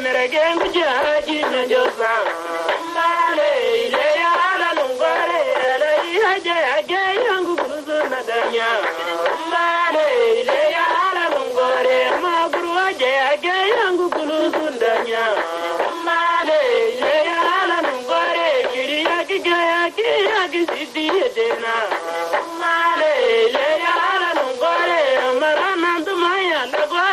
Meregen jaji na josa male ile ala lungare ile haje yangu kuzu na danya male ile ala lungare magru haje yangu kuzu danya male ile ala lungare kiriya kigaya kiriya kisidi dena male ile